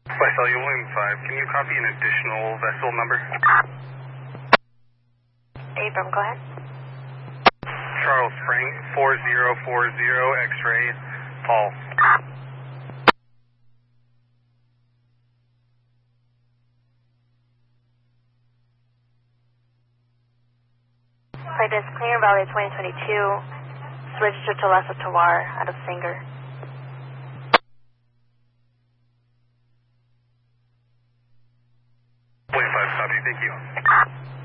Visalia William 5, can you copy an additional vessel number? Abram, go ahead. Charles Frank, 4040, X-ray, Paul. Flight is Clear Valley 2022. It's registered to Lasso Tawar out of Sanger. William 5, copy, thank you.